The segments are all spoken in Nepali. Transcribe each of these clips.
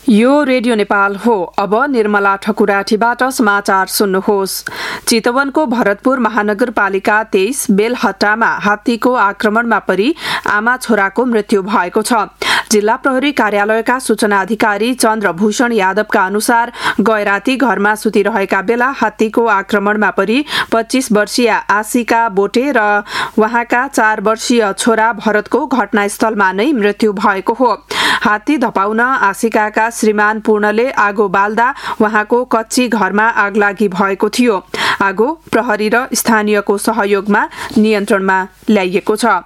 यो रेडियो नेपाल हो। अब निर्मला ठकुराठीबाट समाचार सुन्नुहोस्। चितवनको भरतपुर महानगरपालिका 23 बेलहट्टामा हात्तीको आक्रमणमा परि आमा छोराको मृत्यु भएको छ। जिल्ला प्रहरी कार्यालयका सूचना अधिकारी चन्द्रभूषण यादवका अनुसार गैराती घरमा सुतिरहेका बेला हात्तीको आक्रमणमा परि 25 वर्षीय आशिका बोटे र उहाँका 4 वर्षीय छोरा भरतको घटनास्थलमा नै मृत्यु भएको हो। हात्ती धपाउन आशिकाका श्रीमान पूर्णले आगो बाल्दा उहाँको कच्ची घरमा आगलागी भएको थियो। आगो प्रहरी र स्थानीयको सहयोगमा नियन्त्रणमा ल्याइएको छ।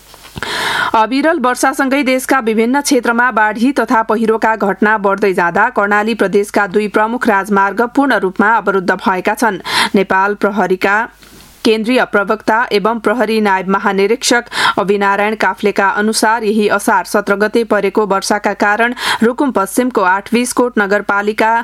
अविरल वर्षासँगै देशका विभिन्न क्षेत्रमा बाढी तथा पहिरोका घटना बढ्दै जाँदा कर्णाली प्रदेशका 2 प्रमुख राजमार्ग पूर्ण रूपमा अवरुद्ध भएका छन्। नेपाल प्रहरीका केन्द्रीय प्रवक्ता एवं प्रहरी नायब महानिरीक्षक अभिनारायण काफ्लेका अनुसार यही असार 17 गते परेको वर्षाका कारण रुकुम पश्चिमको 8 बिसकोट नगरपालिका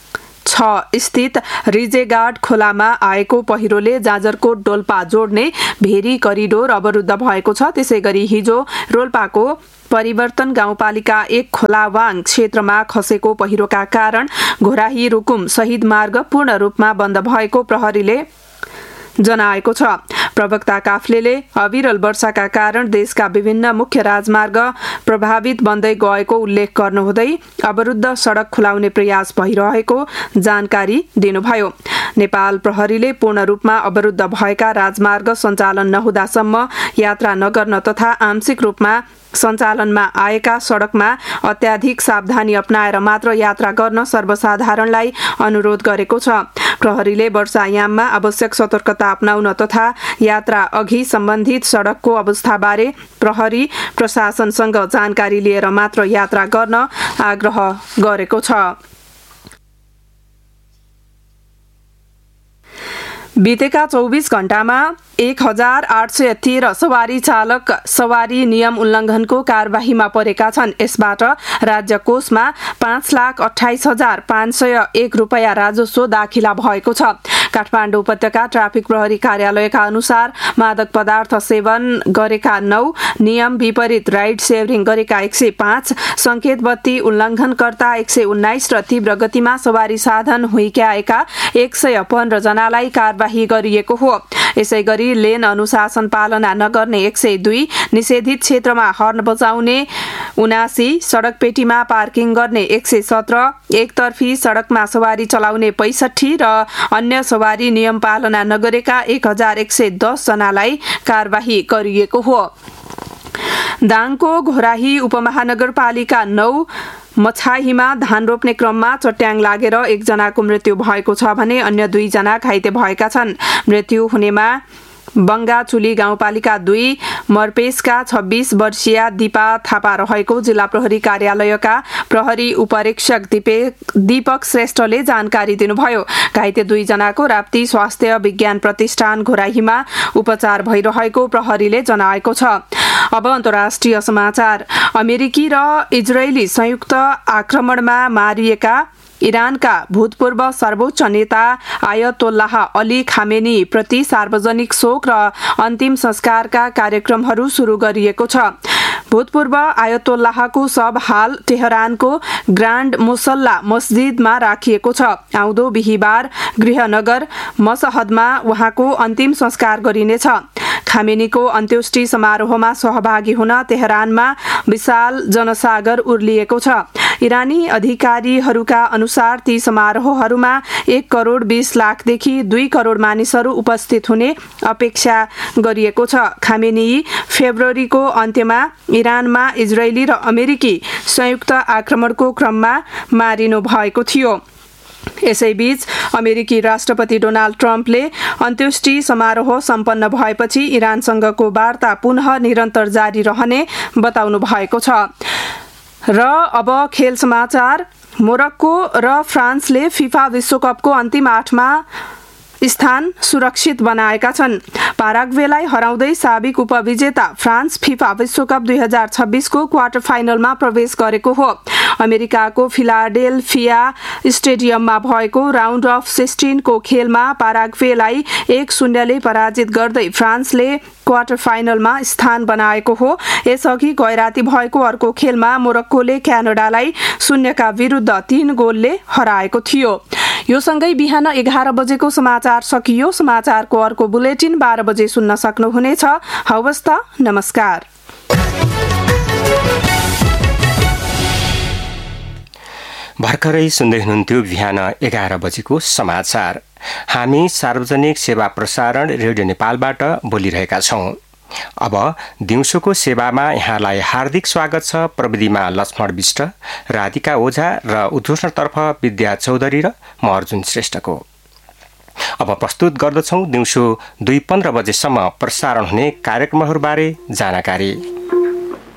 6 स्थित रिजेगार्ड खोलामा आएको पहिरोले जाजरकोट डोल्पा जोड्ने भेरी करिडोर अवरुद्ध भएको छ। त्यसैगरी हिजो रोल्पाको परिवर्तन गाउँपालिका 1 खोलावाङ क्षेत्रमा खसेको पहिरोका कारण घोराही रुकुम शहीद मार्ग पूर्ण रूपमा बन्द भएको प्रहरीले जनाएको छ। प्रवक्ता काफ्लेले अविरल वर्षाका कारण देशका विभिन्न मुख्य राजमार्ग प्रभावित बन्दै गएको उल्लेख गर्नुहुँदै अवरुद्ध सडक खुलाउने प्रयास भइरहेको जानकारी दिनुभयो। नेपाल प्रहरीले पूर्ण रूपमा अवरुद्ध भएका राजमार्ग सञ्चालन नहुँदासम्म यात्रा नगर्न तथा आंशिक रूपमा सञ्चालनमा आएका सडकमा अत्याधिक सावधानी अपनाएर मात्र यात्रा गर्न सर्वसाधारणलाई अनुरोध गरेको छ। प्रहरीले वर्षायाममा आवश्यक सतर्कता अपनाउन तथा यात्रा अघि सम्बन्धित सडकको अवस्थाबारे प्रहरी प्रशासनसँग जानकारी लिएर मात्र यात्रा गर्न आग्रह गरेको छ। बितेका 24 घण्टामा 1813 सवारी चालक सवारी नियम उल्लङ्घनको कारबाहीमा परेका छन्। यसबाट राज्य कोषमा 5,28,501 रुपैयाँ राजस्व दाखिला भएको छ। काठमाडौँ उपत्यका ट्राफिक प्रहरी कार्यालयका अनुसार मादक पदार्थ सेवन गरेका 9, नियम विपरीत राइड सेयरिङ गरेका 105, संकेत बत्ती उल्लङ्घनकर्ता 119 र तीव्र गतिमा सवारी साधन हुइक्याएका 115 जनालाई कारबाही गरिएको हो। यसैगरी लेन अनुशासन पालना नगर्ने 102, निषेधित क्षेत्रमा हर्न बजाउने 79, सडक पेटीमा पार्किङ गर्ने 117, एकतर्फी सडकमा सवारी चलाउने 65 र अन्य सवारी नियम पालना नगरेका 1110 जनालाई कारबाही गरिएको हो। दाङको घोराही उपमहानगरपालिका 9 मछाहीमा धान रोप्ने क्रममा चट्याङ लागेर 1 जनाको मृत्यु भएको छ भने अन्य 2 जना घाइते भएका छन्। मृत्यु हुनेमा बङ्गाचुली गाउँपालिका 2 मर्पेसका 26 वर्षीय दीपा थापा रहेको जिल्ला प्रहरी कार्यालयका प्रहरी उपरीक्षक दीपक श्रेष्ठले जानकारी दिनुभयो। घाइते 2 जनाको राप्ती स्वास्थ्य विज्ञान प्रतिष्ठान घोराहीमा उपचार भइरहेको प्रहरीले जनाएको छ। अब अन्तर्राष्ट्रिय समाचार। अमेरिकी र इजरायली संयुक्त आक्रमणमा मारिएका इरानका भूतपूर्व सर्वोच्च नेता आयतोल्लाह अली खामेनी प्रति सार्वजनिक शोक र अन्तिम संस्कारका कार्यक्रमहरू सुरु गरिएको छ। भूतपूर्व आयतोल्लाहको शव हाल तेहरानको ग्रान्ड मुसल्ला मस्जिदमा राखिएको छ। आउँदो बिहीबार गृहनगर मसहदमा उहाँको अन्तिम संस्कार गरिनेछ। खामेनीको अन्त्येष्टि समारोहमा सहभागी हुन तेहरानमा विशाल जनसागर उर्लिएको छ। इरानी अधिकारीहरूका अनुसार ती समारोहहरूमा 1 करोड 20 लाखदेखि 2 करोड मानिसहरू उपस्थित हुने अपेक्षा गरिएको छ। खामेनी फेब्रुअरीको अन्त्यमा इरानमा इजरायली र अमेरिकी संयुक्त आक्रमणको क्रममा मारिनु भएको थियो। यसैबीच अमेरिकी राष्ट्रपति डोनाल्ड ट्रम्पले अन्त्येष्टि समारोह सम्पन्न भएपछि इरानसँगको वार्ता पुनः निरन्तर जारी रहने बताउनु भएको छ। र अब खेल समाचार। मोरक्को र फ्रान्सले फिफा विश्वकपको अन्तिम 8मा स्थान सुरक्षित बनाएका छन्। पाराग्वेलाई हराउँदै साबिक उपविजेता फ्रान्स फिफा विश्वकप 2026को क्वार्टर फाइनलमा प्रवेश गरेको हो। अमेरिकाको फिलाडेल्फिया स्टेडियममा भएको राउन्ड अफ 16 को खेलमा पाराग्वेलाई 1-0 पराजित गर्दै फ्रान्सले क्वार्टर फाइनलमा स्थान बनाएको हो। यसअघि गैराती भएको अर्को खेलमा मोरक्कोले क्यानाडालाई 0 विरुद्ध 3 गोलले हराएको थियो। यो सँगै बिहान 11 बजेको समाचार सकियो। समाचारको अर्को बुलेटिन 12 बजे सुन्न सक्नुहुनेछ। हवस् त, नमस्कार। भर्खरै सुन्दै हुनुहुन्थ्यो बिहान 11 बजेको समाचार। हामी सार्वजनिक सेवा प्रसारण रेडियो नेपालबाट बोलिरहेका छौं। अब दिउँसोको सेवामा यहाँलाई हार्दिक स्वागत छ। प्रविधिमा लक्ष्मण विष्ट, राधिका ओझा र उद्घोषणतर्फ विद्या चौधरी र म अर्जुन श्रेष्ठको। अब प्रस्तुत गर्दछौं दिउँसो 2:15 बजेसम्म प्रसारण हुने कार्यक्रमहरूबारे जानकारी।